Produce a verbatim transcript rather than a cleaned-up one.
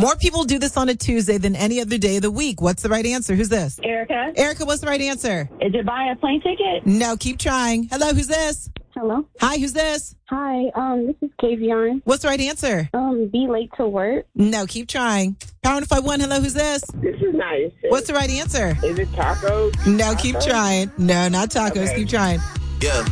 More people do this on a Tuesday than any other day of the week. What's the right answer? Who's this? Erica. Erica, what's the right answer? Is it buying a plane ticket? No, keep trying. Hello, who's this? Hello. Hi, who's this? Hi, um, this is Kavion. What's the right answer? Um, be late to work. No, keep trying. Power one five one, hello, who's this? This is nice. What's the right answer? Is it tacos? No, keep trying. No, not tacos. Okay. Keep trying. Yeah.